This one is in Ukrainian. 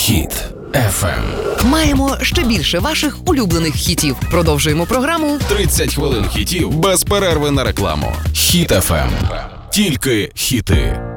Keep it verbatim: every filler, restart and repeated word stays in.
Хіт еф ем. Маємо ще більше ваших улюблених хітів. Продовжуємо програму тридцять хвилин хітів без перерви на рекламу. Хіт еф ем. Тільки хіти.